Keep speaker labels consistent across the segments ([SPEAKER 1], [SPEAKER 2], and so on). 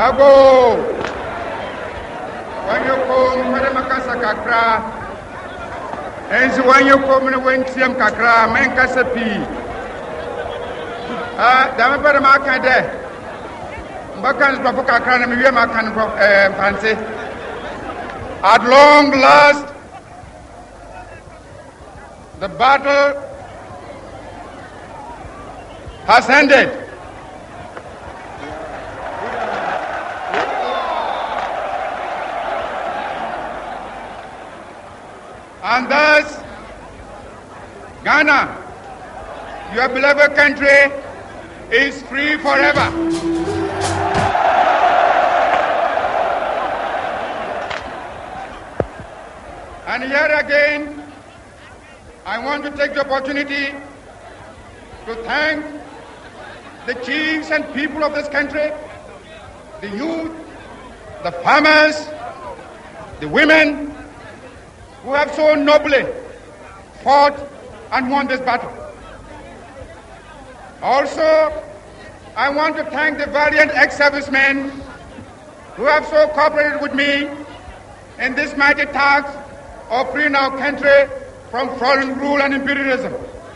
[SPEAKER 1] Ago. When you come, Makasa Kakra. And when you come and when Tiam Kakra, Menkasapi. Damabara Makade. Bakans Babuka Kran, Makan Fancy. At long last, the battle has ended. And thus, Ghana, your beloved country, is free forever. And here again, I want to take the opportunity to thank the chiefs and people of this country, the youth, the farmers, the women, who have so nobly fought and won this battle. Also, I want to thank the valiant ex-servicemen who have so cooperated with me in this mighty task of freeing our country from foreign rule and imperialism.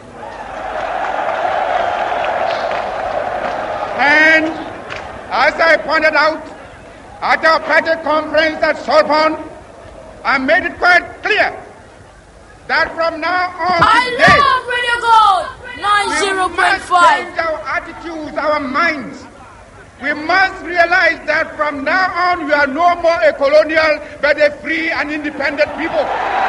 [SPEAKER 1] And as I pointed out at our party conference at Sorbonne, I made it quite clear that from now on today, we must change our attitudes, our minds. We must realize that from now on we are no more a colonial but a free and independent people.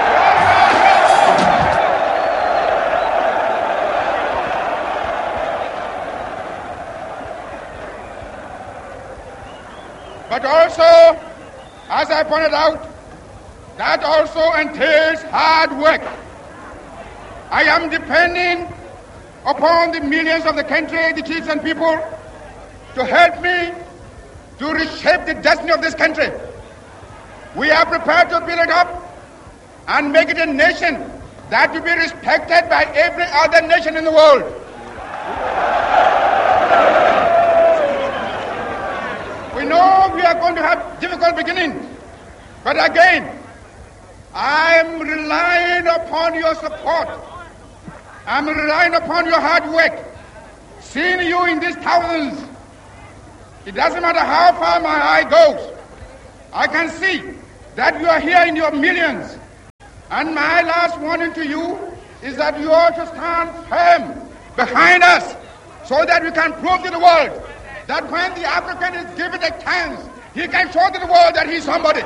[SPEAKER 1] But also, as I pointed out, that also entails hard work. I am depending upon the millions of the country, the chiefs and people, to help me to reshape the destiny of this country. We are prepared to build it up and make it a nation that will be respected by every other nation in the world. We know we are going to have difficult beginnings, but again, I am relying upon your support. I'm relying upon your hard work. Seeing you in these thousands, it doesn't matter how far my eye goes. I can see that you are here in your millions. And my last warning to you is that you ought to stand firm behind us so that we can prove to the world that when the African is given a chance, he can show to the world that he's somebody.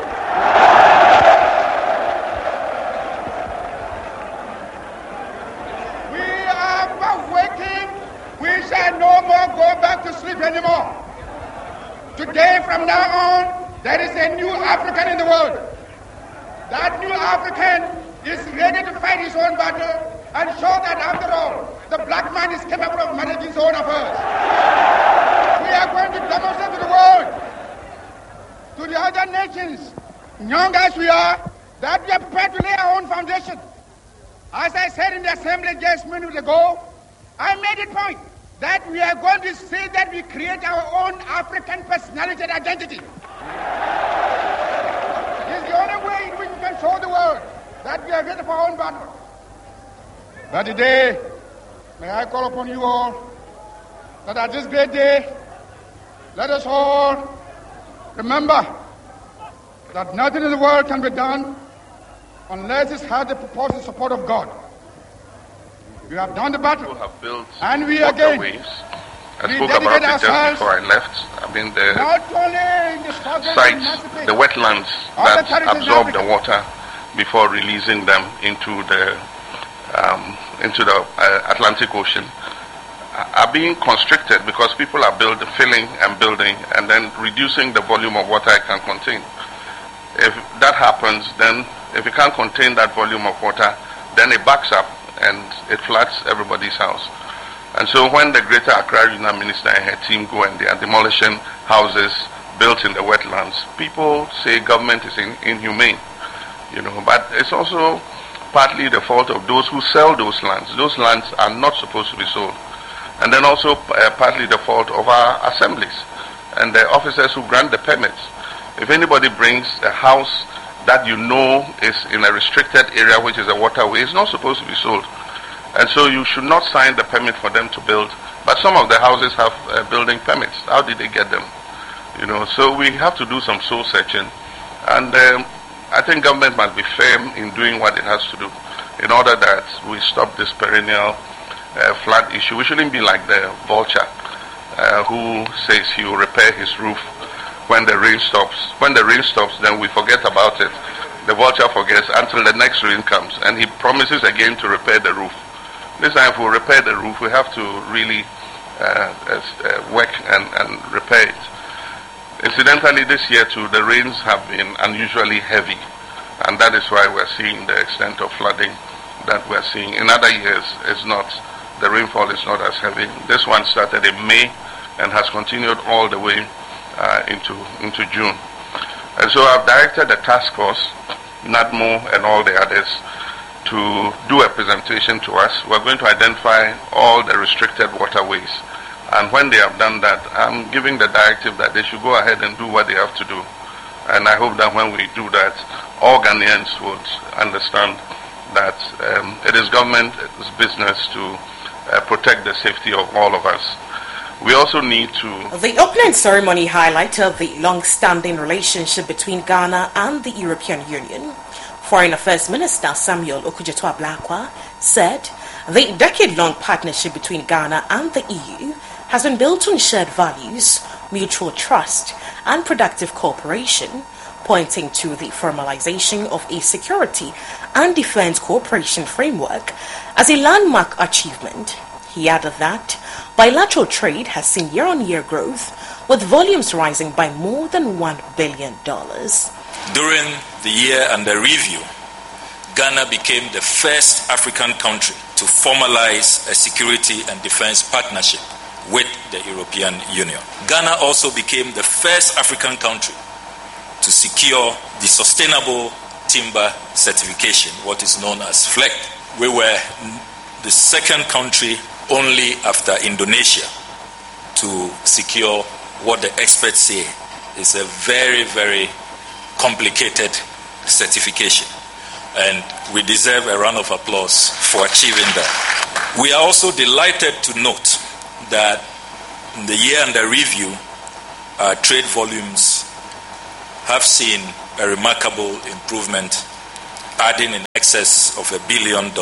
[SPEAKER 1] We are waking. We shall no more go back to sleep anymore. Today, from now on, there is a new African in the world. That new African is ready to fight his own battle and show that, after all, the black man is capable of managing his own affairs. We are going to demonstrate to the world, to the other nations, young as we are, that we are prepared to lay our own foundation. As I said in the assembly just minutes ago, I made it point that we are going to say that we create our own African personality and identity. It's the only way in which we can show the world that we are ready for our own battle. But today, may I call upon you all that at this great day, let us all remember that nothing in the world can be done unless it's had the purported support of God. We have done the battle,
[SPEAKER 2] have built
[SPEAKER 1] and we again
[SPEAKER 2] I spoke about it just before I left. I mean, the sites, the wetlands that absorb the water before releasing them into the Atlantic Ocean are being constricted because people are filling and building and then reducing the volume of water it can contain. If that happens, then if it can't contain that volume of water, then it backs up and it floods everybody's house. And so when the Greater Accra Regional Minister and her team go and they are demolishing houses built in the wetlands, people say government is inhumane, but it's also partly the fault of those who sell those lands. Those lands are not supposed to be sold. And then also partly the fault of our assemblies. and the officers who grant the permits. If anybody brings a house that you know is in a restricted area, which is a waterway, it's not supposed to be sold. And so you should not sign the permit for them to build. But some of the houses have building permits. How did they get them? So we have to do some soul searching. And I think government must be firm in doing what it has to do in order that we stop this perennial flood issue. We shouldn't be like the vulture who says he will repair his roof when the rain stops. When the rain stops, then we forget about it. The vulture forgets until the next rain comes, and he promises again to repair the roof. This time, if we repair the roof, we have to really work and repair it. Incidentally, this year too, the rains have been unusually heavy, and that is why we're seeing the extent of flooding that we're seeing. In other years, the rainfall is not as heavy. This one started in May and has continued all the way into June. And so I've directed the task force, NADMO and all the others, to do a presentation to us. We're going to identify all the restricted waterways. And when they have done that, I'm giving the directive that they should go ahead and do what they have to do. And I hope that when we do that, all Ghanaians would understand that it is government's business to protect the safety of all of us. We also need to...
[SPEAKER 3] The opening ceremony highlighted the long-standing relationship between Ghana and the European Union. Foreign Affairs Minister Samuel Okudzeto-Ablakwa said the decade-long partnership between Ghana and the EU has been built on shared values, mutual trust, and productive cooperation, pointing to the formalization of a security and defense cooperation framework as a landmark achievement. He added that bilateral trade has seen year-on-year growth, with volumes rising by more than $1 billion.
[SPEAKER 4] During the year under review, Ghana became the first African country to formalize a security and defense partnership with the European Union. Ghana also became the first African country to secure the Sustainable Timber Certification, what is known as FLEC. We were the second country only after Indonesia to secure what the experts say is a very, very complicated certification. And we deserve a round of applause for achieving that. We are also delighted to note that in the year under review, our trade volumes have seen a remarkable improvement, adding in excess of $1 billion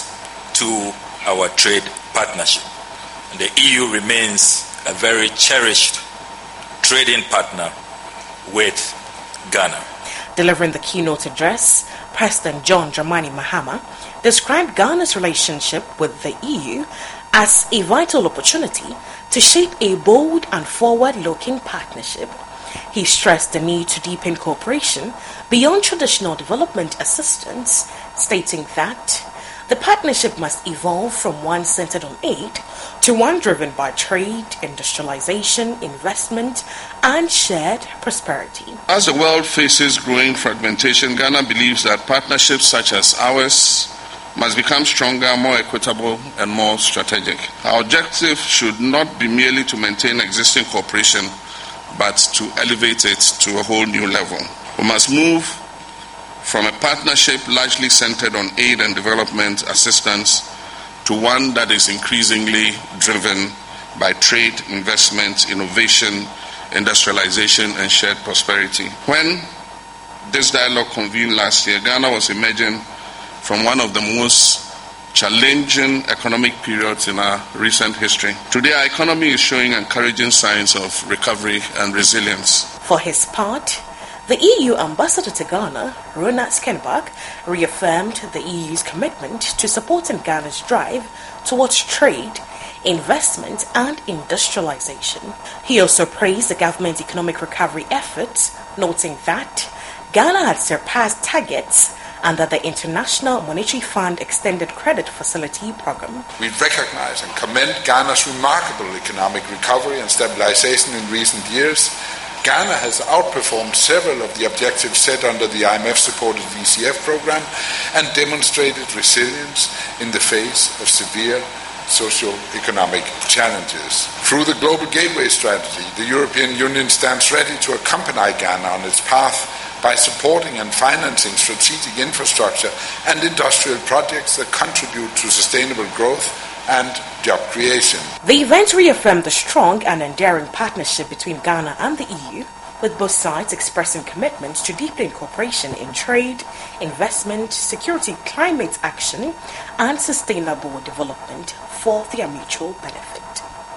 [SPEAKER 4] to our trade partnership. And the EU remains a very cherished trading partner with Ghana.
[SPEAKER 3] Delivering the keynote address, President John Dramani Mahama described Ghana's relationship with the EU as a vital opportunity to shape a bold and forward-looking partnership. He stressed the need to deepen cooperation beyond traditional development assistance, stating that the partnership must evolve from one centered on aid to one driven by trade, industrialization, investment, and shared prosperity.
[SPEAKER 2] As the world faces growing fragmentation, Ghana believes that partnerships such as ours must become stronger, more equitable, and more strategic. Our objective should not be merely to maintain existing cooperation, but to elevate it to a whole new level. We must move from a partnership largely centered on aid and development assistance to one that is increasingly driven by trade, investment, innovation, industrialization, and shared prosperity. When this dialogue convened last year, Ghana was emerging from one of the most challenging economic periods in our recent history. Today, our economy is showing encouraging signs of recovery and resilience.
[SPEAKER 3] For his part, the EU ambassador to Ghana, Ronald Skenbach, reaffirmed the EU's commitment to supporting Ghana's drive towards trade, investment, and industrialization. He also praised the government's economic recovery efforts, noting that Ghana had surpassed targets under the International Monetary Fund Extended Credit Facility Program.
[SPEAKER 5] We recognize and commend Ghana's remarkable economic recovery and stabilization in recent years. Ghana has outperformed several of the objectives set under the IMF-supported VCF program and demonstrated resilience in the face of severe socio-economic challenges. Through the Global Gateway Strategy, the European Union stands ready to accompany Ghana on its path by supporting and financing strategic infrastructure and industrial projects that contribute to sustainable growth and job creation.
[SPEAKER 3] The event reaffirmed the strong and enduring partnership between Ghana and the EU, with both sides expressing commitments to deepening cooperation in trade, investment, security, climate action, and sustainable development for their mutual benefit.